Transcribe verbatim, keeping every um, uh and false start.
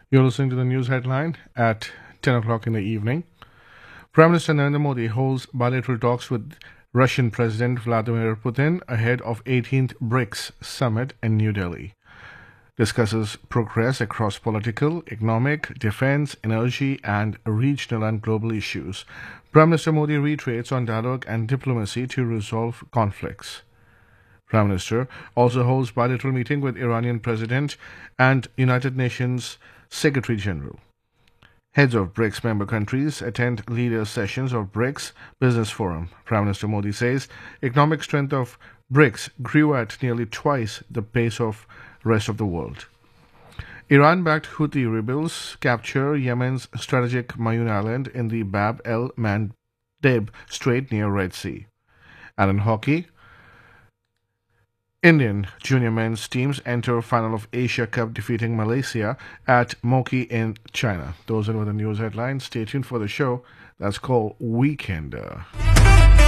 You're listening to the news headline at ten o'clock in the evening. Prime Minister Narendra Modi holds bilateral talks with Russian President Vladimir Putin ahead of eighteenth BRICS summit in New Delhi. Discusses progress across political, economic, defense, energy, and regional and global issues. Prime Minister Modi reiterates on dialogue and diplomacy to resolve conflicts. Prime Minister also holds bilateral meeting with Iranian President and United Nations Secretary General. Heads of BRICS member countries attend leaders' sessions of BRICS Business Forum. Prime Minister Modi says economic strength of BRICS grew at nearly twice the pace of rest of the world. Iran-backed Houthi rebels capture Yemen's strategic Mayun Island in the Bab el Mandeb Strait near Red Sea. And in hockey, Indian junior men's teams enter final of Asia Cup defeating Malaysia at Moki in China. Those are the news headlines. Stay tuned for the show that's called Weekender.